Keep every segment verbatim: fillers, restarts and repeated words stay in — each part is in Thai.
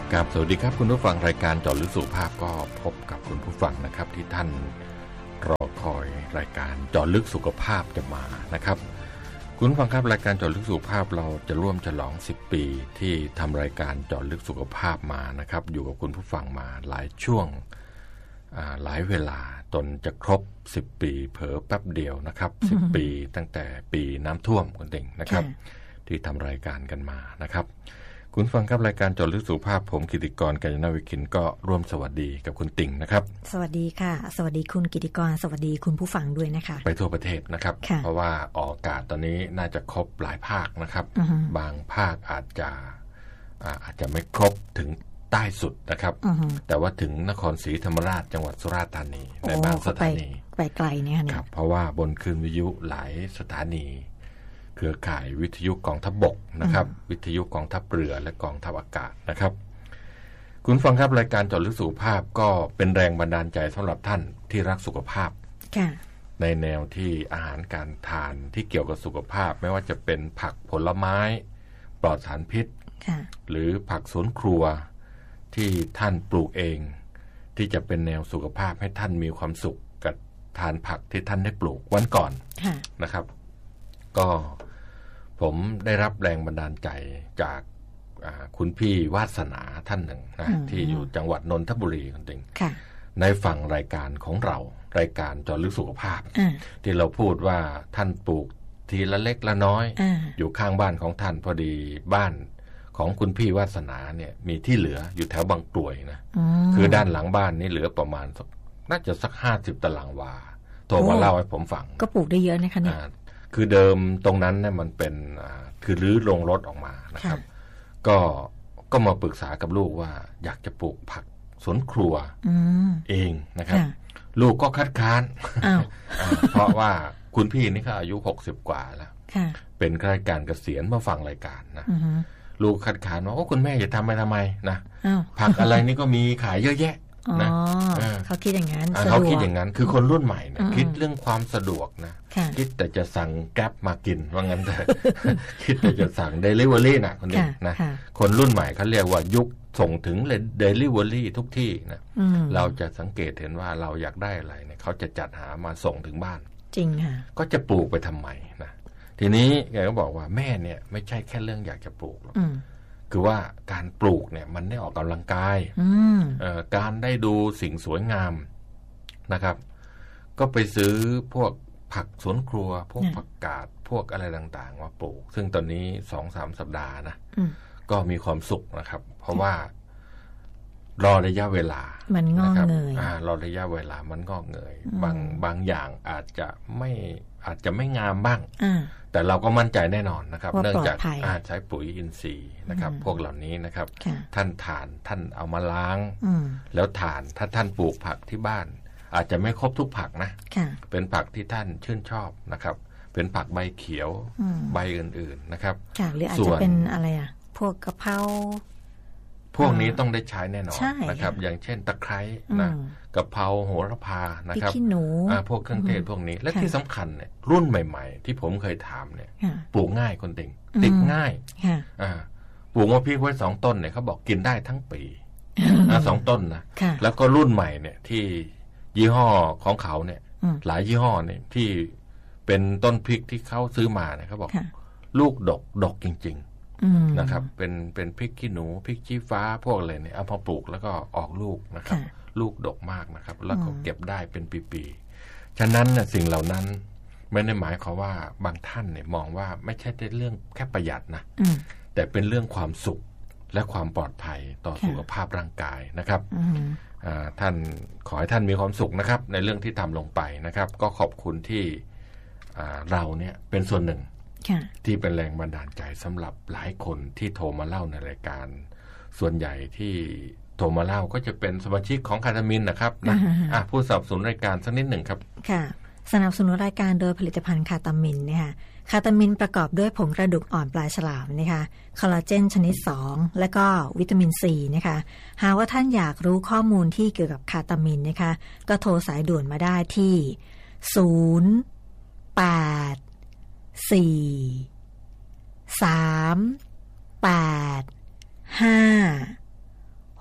ครับสวัสดีครับคุณผู้ฟังรายการเจาะลึกสุขภาพก็พบกับคุณผู้ฟังนะครับที่ท่านรอคอยรายการเจาะลึกสุขภาพจะมานะครับคุณผู้ฟังครับรายการเจาะลึกสุขภาพเราจะร่วมฉลองสิบปีที่ทำรายการเจาะลึกสุขภาพมานะครับอยู่กับคุณผู้ฟังมาหลายช่วงหลายเวลาจนจะครบสิบปีเผลอแป๊บเดียวนะครับสิบปีตั้งแต่ปีน้ำท่วมคุณติ่งนะครับที่ทำรายการกันมานะครับคุณฟังครับรายการเจาะลึกสุขภาพผมกิติกร กัญญาวิคินก็ร่วมสวัสดีกับคุณติ่งนะครับสวัสดีค่ะสวัสดีคุณกิติกรสวัสดีคุณผู้ฟังด้วยนะคะไปทั่วประเทศนะครับเพราะว่าออกอากาศตอนนี้น่าจะครบหลายภาคนะครับบางภาคอาจจะอาจจะไม่ครบถึงใต้สุดนะครับแต่ว่าถึงนครศรีธรรมราชจังหวัดสุราษฎร์ธานีในบางสถานีไปไกลเนี่ยครับเพราะว่าบนคลื่นวิทยุหลายสถานีเครือข่ายวิทยุกองทัพบกนะครับวิทยุกองทัพเรือและกองทัพอากาศนะครับคุณฟังครับรายการเจาะลึกสุขภาพก็เป็นแรงบันดาลใจสำหรับท่านที่รักสุขภาพในแนวที่อาหารการทานที่เกี่ยวกับสุขภาพไม่ว่าจะเป็นผักผลไม้ปลอดสารพิษหรือผักสวนครัวที่ท่านปลูกเองที่จะเป็นแนวสุขภาพให้ท่านมีความสุขกับทานผักที่ท่านได้ปลูกวันก่อนนะครับก็ผมได้รับแรงบันดาลใจจากคุณพี่วาสนาท่านหนึ่งนะที่อยู่จังหวัดนนทบุรีคุณติงในฝั่งรายการของเรารายการเจาะลึกสุขภาพที่เราพูดว่าท่านปลูกทีละเล็กละน้อยอยู่ข้างบ้านของท่านพอดีบ้านของคุณพี่วาสนาเนี่ยมีที่เหลืออยู่แถวบางกรวยนะคือด้านหลังบ้านนี่เหลือประมาณน่าจะสักห้าสิบตารางวาโทรมาเล่าให้ผมฟังก็ปลูกได้เยอะนะคะเนี่ยคือเดิมตรงนั้นเนี่ยมันเป็นคือรื้อโรงรถออกมานะครับก็ก็มาปรึกษากับลูกว่าอยากจะปลูกผักสวนครัวเองนะครับลูกก็คัดค้านเพราะว่าคุณพี่นี่ก็อายุหกสิบกว่าแล้วเป็นข้าราชการเกษียณมาฟังรายการนะลูกคัดค้านว่าโอ้คุณแม่จะทำไปทำไมนะผักอะไรนี่ก็มีขายเยอะแยะนะเขาคิดอย่างนั้นเขาคิดอย่างนั้นคือคนรุ่นใหม่นะคิดเรื่องความสะดวกนะคิดแต่จะสั่งแกร็บมากินว่างั้นแต่คิดแต่จะสั่งเดลิเวอรี่นะคนนี้นะคนรุ่นใหม่เขาเรียกว่ายุคส่งถึงเดลิเวอรี่ทุกที่นะเราจะสังเกตเห็นว่าเราอยากได้อะไรเนี่ยเขาจะจัดหามาส่งถึงบ้านจริงค่ะก็จะปลูกไปทำไมนะทีนี้แกก็บอกว่าแม่เนี่ยไม่ใช่แค่เรื่องอยากจะปลูกหรอกคือว่าการปลูกเนี่ยมันได้ออกกำลังกายการได้ดูสิ่งสวยงามนะครับก็ไปซื้อพวกผักสวนครัวพวกผักกาดพวกอะไรต่างๆมาปลูกซึ่งตอนนี้ สองถึงสาม สัปดาห์นะก็มีความสุขนะครับเพราะว่ารอระยะเวลามันงอกเงยรอระยะเวลามันงอกเงยบางบางอย่างอาจจะไม่อาจจะไม่งามบ้างแต่เราก็มั่นใจแน่นอนนะครับเนื่องจากใช้ปุ๋ยอินทรีย์นะครับพวกเหล่านี้นะครับท่านทานท่านเอามาล้างแล้วทานถ้าท่านปลูกผักที่บ้านอาจจะไม่ครบทุกผักนะเป็นผักที่ท่านชื่นชอบนะครับเป็นผักใบเขียวใบอื่นๆนะครับหรืออาจจะเป็นอะไรอ่ะพวกกะเพราพวกนี้ต้องได้ใช้แน่นอนนะครับอย่างเช่นตะไคร้นะกะเพราโหระพานะครับพวกเครื่องเทศพวกนี้และที่สำคัญเนี่ยรุ่นใหม่ๆที่ผมเคยถามเนี่ยปลูกง่ายคนติ่งติดง่ายปลูกมะพริกไว้สองต้นเนี่ยเขาบอกกินได้ทั้งปีสองต้นนะแล้วก็รุ่นใหม่เนี่ยที่ยี่ห้อของเขาเนี่ยหลายยี่ห้อเนี่ยที่เป็นต้นพริกที่เขาซื้อมาเนี่ยเขาบอกลูกดกดกจริงๆนะครับเป็นเป็นพริกขี้หนูพริกชี้ฟ้าพวกอะไรเนี่ยเอาพอปลูกแล้วก็ออกลูกนะครับลูกดกมากนะครับแล้วก็เก็บได้เป็นปีๆฉะนั้นน่ะสิ่งเหล่านั้นไม่ได้หมายความว่าบางท่านเนี่ยมองว่าไม่ใช่เรื่องแค่ประหยัดนะแต่เป็นเรื่องความสุขและความปลอดภัยต่อสุขภาพร่างกายนะครับท่านขอให้ท่านมีความสุขนะครับในเรื่องที่ทำลงไปนะครับก็ขอบคุณที่เราเนี่ยเป็นส่วนหนึ่งที่เป็นแรงบันดาลใจสำหรับหลายคนที่โทรมาเล่าในรายการส่วนใหญ่ที่โทรมาเล่าก็จะเป็นสมาชิกของคาตามินนะครับนะผู้สนับสนุนรายการสักนิดหนึ่งครับค่ะสนับสนุนรายการโดยผลิตภัณฑ์คาตามินนะคะคาตามินประกอบด้วยผงกระดูกอ่อนปลาฉลามนะคะคอลลาเจนชนิดสองและก็วิตามินซีนะคะหากว่าท่านอยากรู้ข้อมูลที่เกี่ยวกับคาตามินนะคะก็โทรสายด่วนมาได้ที่ศูนย์ แปด สี่ สาม แปด ห้า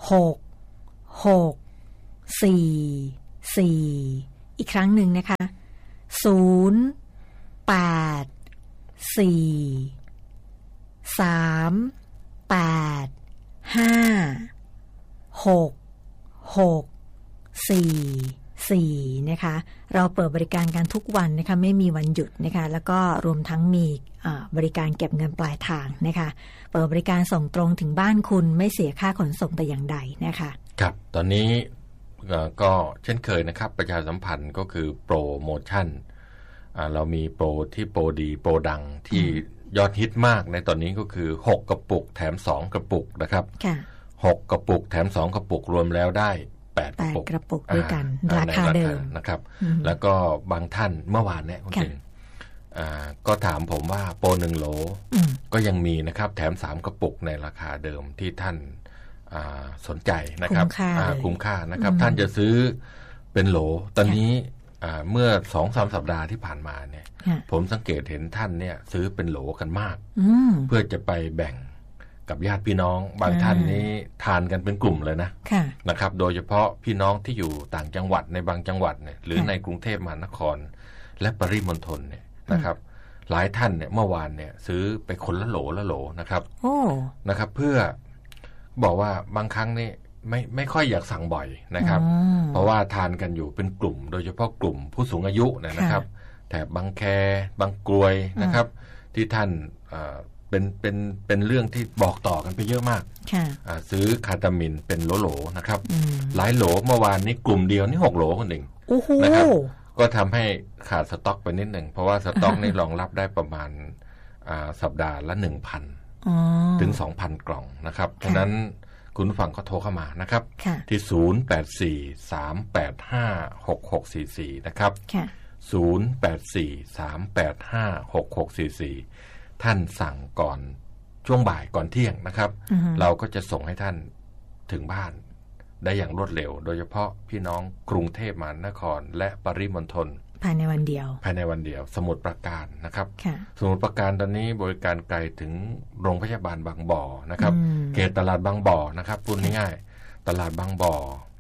หกหกสี่สี่อีกครั้งหนึ่งนะคะศูนย์แปดสี่สามแปดห้าหกหกสี่สี่นะคะเราเปิดบริการกันทุกวันนะคะไม่มีวันหยุดนะคะแล้วก็รวมทั้งมีบริการเก็บเงินปลายทางนะคะเปิดบริการส่งตรงถึงบ้านคุณไม่เสียค่าขนส่งแต่อย่างใดนะคะครับตอนนี้ก็เช่นเคยนะครับประชาสัมพันธ์ก็คือโปรโมชั่นเรามีโปรที่โปรดีโปรดังที่ยอดฮิตมากในตอนนี้ก็คือหกกระปุกแถมสองกระปุกนะครับหกกระปุกแถมสองกระปุกรวมแล้วได้แปดกระปุกกระปุกด้วยกันราคาเดิมนะครับแล้วก็บางท่านเมื่อวานเนี่ยคุณจริงก็ถามผมว่าโปรหนึ่งโหลก็ยังมีนะครับแถมสามกระปุกในราคาเดิมที่ท่านสนใจนะครับคุ้มค่านะครับท่านจะซื้อเป็นโหลตอนนี้เมื่อ สองถึงสาม สัปดาห์ที่ผ่านมาเนี่ยผมสังเกตเห็นท่านเนี่ยซื้อเป็นโหลกันมากเพื่อจะไปแบ่งกับญาติพี่น้องบางท่านนี้ทานกันเป็นกลุ่มเลยนะนะครับโดยเฉพาะพี่น้องที่อยู่ต่างจังหวัดในบางจังหวัดเนี่ยหรือในกรุงเทพมหานครและปริมณฑลเนี่ยนะครับหลายท่านเนี่ยเมื่อวานเนี่ยซื้อไปคนละโหลละโหลนะครับนะครับเพื่อบอกว่าบางครั้งนี่ไม่ไม่ค่อยอยากสั่งบ่อยนะครับเพราะว่าทานกันอยู่เป็นกลุ่มโดยเฉพาะกลุ่มผู้สูงอายุเนี่ยนะครับแถบบางแคบางกรวยนะครับที่ท่านเป็นเป็นเป็นเรื่องที่บอกต่อกันไปเยอะมากซื้อคาตามินเป็นโหลๆนะครับหลายโหลเมื่อวานนี้กลุ่มเดียวนี่หกโหลคนหนึ่งนะครับก็ทำให้ขาดสต็อกไปนิดหนึ่งเพราะว่าสต็อกนี่รองรับได้ประมาณสัปดาห์ละ หนึ่งพัน ถึง สองพัน กล่องนะครับฉะนั้นคุณผู้ฟังก็โทรเข้ามานะครับที่ศูนย์ แปด สี่ สาม แปด ห้า หก หก สี่ สี่นะครับศูนย์ แปด สี่ สาม แปด ห้า หก หก สี่ สี่ท่านสั่งก่อนช่วงบ่ายก่อนเที่ยงนะครับเราก็จะส่งให้ท่านถึงบ้านได้อย่างรวดเร็วโดยเฉพาะพี่น้องกรุงเทพมหานครและปริมณฑลภายในวันเดียวภายในวันเดียวสมุทรปราการนะครับสมุทรปราการตอนนี้บริการไกลถึงโรงพยาบาลบางบ่อนะครับเขตตลาดบางบ่อนะครับพูดง่ายๆตลาดบางบ่อ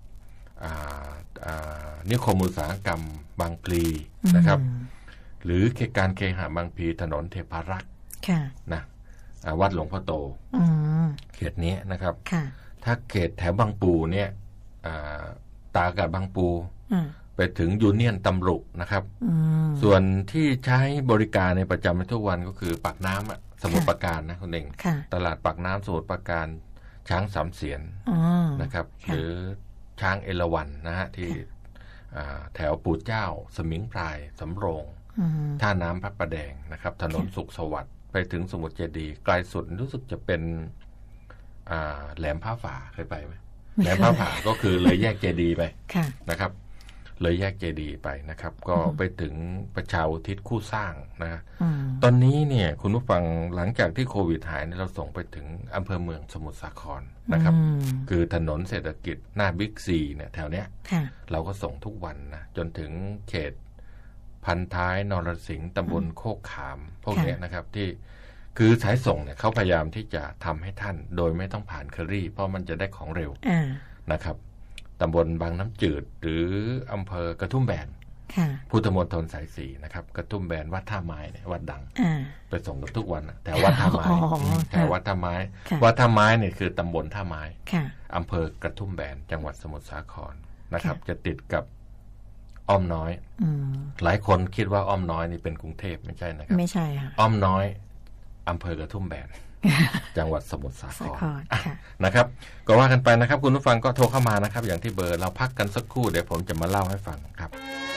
นิคมอุตสาหกรรมบางพลีนะครับหรือเขตการเคหะบางพลีถนนเทพารักษ์นะวัดหลวงพ่อโตเขตนี้นะครับถ้าเขตแถวบางปูเนี่ยตากับบางปูไปถึงยูเนียนตำรุนะครับส่วนที่ใช้บริการในประจำในทุกวันก็คือปากน้ำสมุทรปราการนะคุณเองตลาดปากน้ำสมุทรปราการช้างสามเสียนนะครับหรือช้างเอราวัณนะฮะที่แถวปู่เจ้าสมิงพรายสำโรงท่าน้ำพระประแดงนะครับถนนสุขสวัสดิ์ไปถึงสมุทรเจดีย์ไกลสุดรู้สึกจะเป็นแหลมผ้าฝาเคยไปไหมแหลมผ้าฝาก็คือเลยแยกเจดีย์ไปนะครับเลยแยกเจดีย์ไปนะครับก็ไปถึงประชาอุทิศคู่สร้างนะตอนนี้เนี่ยคุณผู้ฟังหลังจากที่โควิดหายเราส่งไปถึงอำเภอเมืองสมุทรสาครนะครับคือถนนเศรษฐกิจหน้าบิ๊กซีเนี่ยแถวเนี้ยเราก็ส่งทุกวันนะจนถึงเขตพันท้ายนรสิงห์ตำบลโคกขามพวกนี้นะครับที่คือสายส่งเนี่ยเขาพยายามที่จะทำให้ท่านโดยไม่ต้องผ่านเคอรี่เพราะมันจะได้ของเร็วนะครับตำบลบางน้ำจืดหรืออำเภอกระทุ่มแบนพุทธมณฑลสายสี่นะครับกระทุ่มแบนวัดท่าไม้เนี่ยวัดดังไปส่งกันทุกวันแต่วัดท่าไม้แต่วัดท่าไม้วัดท่าไม้เนี่ยคือตำบลท่าไม้อำเภอกระทุ่มแบนจังหวัดสมุทรสาครนะครับจะติดกับอ้อมน้อยหลายคนคิดว่าอ้อมน้อยนี่เป็นกรุงเทพไม่ใช่นะครับไม่ใช่ค่ะอ้อมน้อยอำเภอกระทุ่มแบนจังหวัดสมุทรสาครนะครับก็ว่ากันไปนะครับคุณผู้ฟังก็โทรเข้ามานะครับอย่างที่เบอร์เราพักกันสักครู่เดี๋ยวผมจะมาเล่าให้ฟังครับ